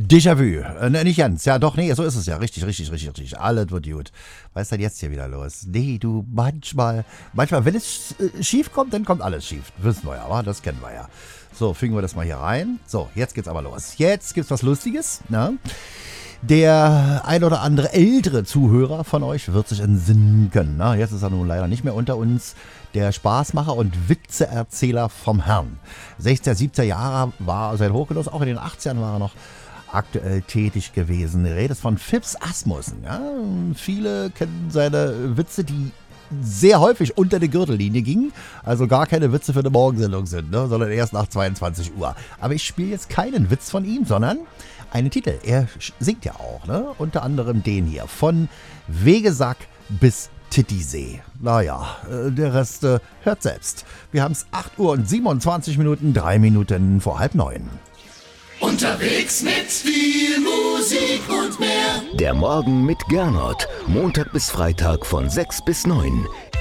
Déjà-vu. Nicht ganz. Ja, doch, nee, so ist es ja. Richtig. Alles wird gut. Was ist denn jetzt hier wieder los? Nee, du, manchmal, wenn es schief kommt, dann kommt alles schief. Wissen wir ja, aber das kennen wir ja. So, fügen wir das mal hier rein. So, jetzt geht's aber los. Jetzt gibt's was Lustiges, ne? Der ein oder andere ältere Zuhörer von euch wird sich entsinnen können. Ne? Jetzt ist er nun leider nicht mehr unter uns. Der Spaßmacher und Witzeerzähler vom Herrn. 60er, 70er Jahre war sein Hochgenuss. Auch in den 80ern war er noch aktuell tätig gewesen. Die Rede ist von Phipps Asmussen. Ja? Viele kennen seine Witze, die sehr häufig unter die Gürtellinie gingen. Also gar keine Witze für eine Morgensendung sind, ne? Sondern erst nach 22 Uhr. Aber ich spiele jetzt keinen Witz von ihm, sondern einen Titel. Er singt ja auch, ne? Unter anderem den hier. Von Wegesack bis Titisee. Naja, der Rest hört selbst. Wir haben es 8 Uhr und 27 Minuten, 3 Minuten vor 8:30. Unterwegs mit viel Musik und mehr. Der Morgen mit Gernot. Montag bis Freitag von 6 bis 9.